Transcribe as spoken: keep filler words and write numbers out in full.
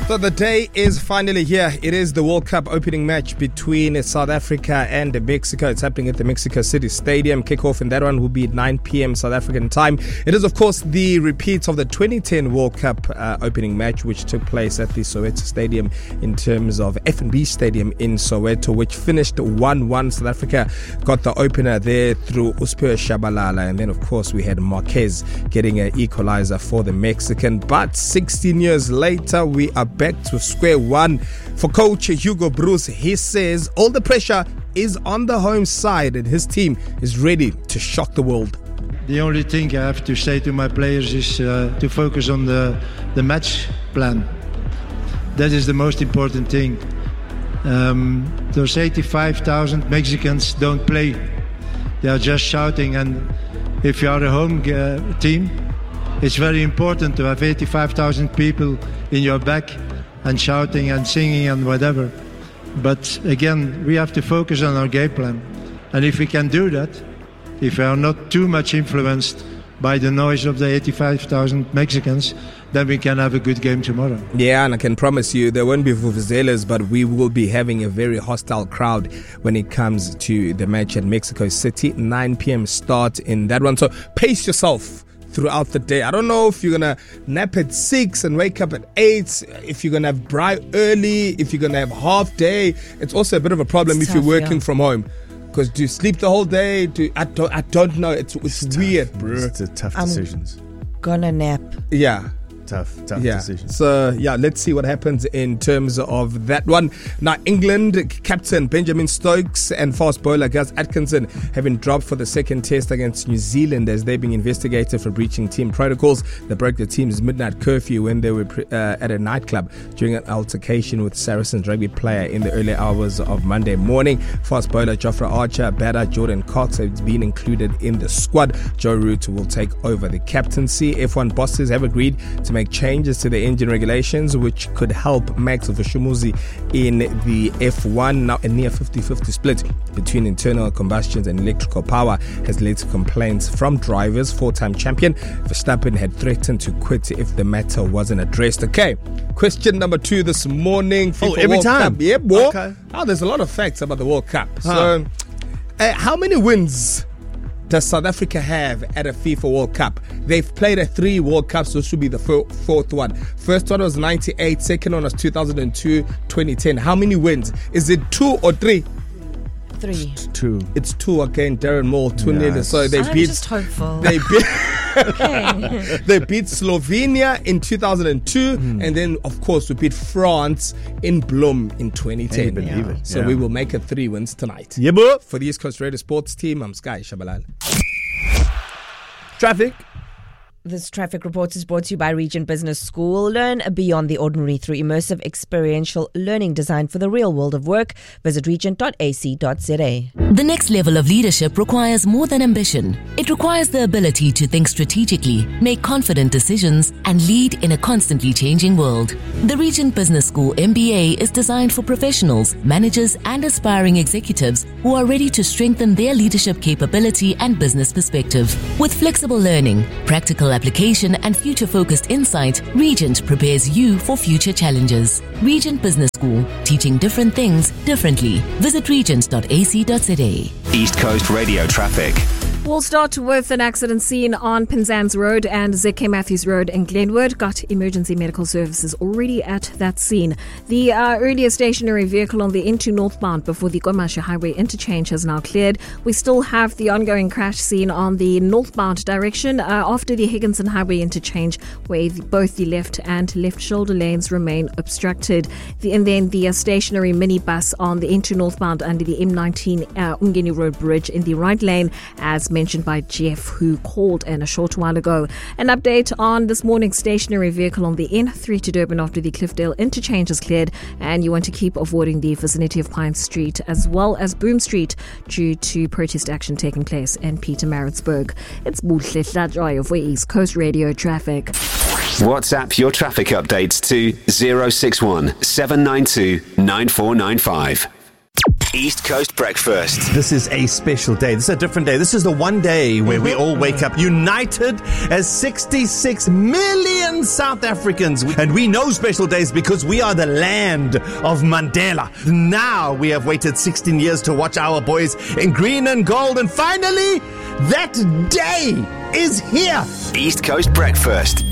So the day is finally here. It is the World Cup opening match between South Africa and Mexico. It's happening at the Mexico City Stadium. Kickoff in that one will be at nine p.m. South African time. It is, of course, the repeat of the twenty ten World Cup uh, opening match, which took place at the Soweto Stadium in terms of F N B Stadium in Soweto, which finished one one. South Africa got the opener there through Usphiwe Shabalala. And then, of course, we had Marquez getting an equalizer for the Mexican. But sixteen years later, we are back to square one for coach Hugo Broos. He says all the pressure is on the home side and his team is ready to shock the world. The only thing I have to say to my players is uh, to focus on the, the match plan. That is the most important thing. Um, those eighty-five thousand Mexicans don't play. They are just shouting, and if you are a home uh, team, it's very important to have eighty-five thousand people in your back and shouting and singing and whatever. But again, we have to focus on our game plan. And if we can do that, if we are not too much influenced by the noise of the eighty-five thousand Mexicans, then we can have a good game tomorrow. Yeah, and I can promise you there won't be vuvuzelas, but we will be having a very hostile crowd when it comes to the match at Mexico City. nine p.m. start in that one. So pace yourself throughout the day. I don't know if you're gonna nap at six and wake up at eight, if you're gonna have bright early, if you're gonna have half day. It's also a bit of a problem it's if tough, you're working yeah. from home. Because do you sleep the whole day? Do I don't I don't know. It's it's, it's weird, tough. bro. It's a tough I'm decisions. Gonna nap. Yeah. Tough, tough yeah. decisions. So, yeah, let's see what happens in terms of that one. Now, England captain Benjamin Stokes and fast bowler Gus Atkinson have been dropped for the second test against New Zealand as they're being investigated for breaching team protocols that broke the team's midnight curfew when they were uh, at a nightclub during an altercation with Saracens rugby player in the early hours of Monday morning. Fast bowler Jofra Archer, batter Jordan Cox have been included in the squad. Joe Root will take over the captaincy. F one bosses have agreed to make changes to the engine regulations which could help Max Vushumuzi in the F one. Now a near fifty-fifty split between internal combustions and electrical power has led to complaints from drivers. Four-time champion Verstappen had threatened to quit if the matter wasn't addressed. Okay, question number two this morning. Oh, FIFA every World time? Cup. Yeah, boy. Okay. Oh, there's a lot of facts about the World Cup. Huh. So uh, how many wins does South Africa have at a FIFA World Cup? They've played at three World Cups, so this should be the f- fourth one. First one was ninety-eight, second one was two thousand two, twenty ten. How many wins? Is it two or three? Three. Two. It's two again. Darren Moore, two nil. Nice. So they I'm beat. just hopeful. They beat. Okay. They beat Slovenia in two thousand two, Mm. and then of course we beat France in Bloem in twenty ten. Can you believe it? So Yeah. we will make it three wins tonight. Yeah, boy. For the East Coast Radio Sports team, I'm Sky Shabalala. Traffic. This traffic report is brought to you by Regent Business School. Learn beyond the ordinary through immersive experiential learning designed for the real world of work. Visit regent dot a c dot z a. The next level of leadership requires more than ambition. It requires the ability to think strategically, make confident decisions, and lead in a constantly changing world. The Regent Business School M B A is designed for professionals, managers, and aspiring executives who are ready to strengthen their leadership capability and business perspective. With flexible learning, practical application, and future-focused insight, Regent prepares you for future challenges. Regent Business School, teaching different things differently. Visit regent dot a c dot z a. East Coast Radio Traffic. We'll start with an accident scene on Penzance Road and Z K Matthews Road in Glenwood. Got emergency medical services already at that scene. The uh, earlier stationary vehicle on the Into northbound before the Gomasha Highway interchange has now cleared. We still have the ongoing crash scene on the northbound direction uh, after the Higginson Highway interchange, where the, both the left and left shoulder lanes remain obstructed. The, and then the uh, stationary minibus on the Into northbound under the M nineteen uh, Ungeni Road Bridge in the right lane, as mentioned by Jeff, who called in a short while ago. An update on this morning's stationary vehicle on the N three to Durban after the Cliffdale interchange is cleared, and you want to keep avoiding the vicinity of Pine Street as well as Boom Street due to protest action taking place in Pietermaritzburg. It's Buhle Hlatjoy of East Coast Radio Traffic. WhatsApp your traffic updates to zero six one seven nine two nine four nine five. East Coast Breakfast. This is a special day. This is a different day. This is the one day where we all wake up united as sixty-six million South Africans. And we know special days because we are the land of Mandela. Now we have waited sixteen years to watch our boys in green and gold. And finally, that day is here. East Coast Breakfast.